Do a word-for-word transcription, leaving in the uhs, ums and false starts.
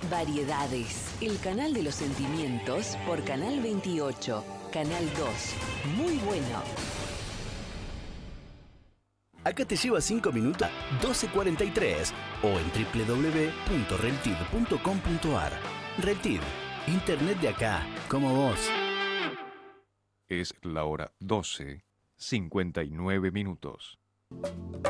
Variedades, el canal de los sentimientos por Canal veintiocho, Canal dos. Muy bueno. Acá te lleva cinco minutos, doce cuarenta y tres o en doble u doble u doble u punto reltiv punto com punto ar. Reltiv, internet de acá, como vos. Es la hora doce, cincuenta y nueve minutos.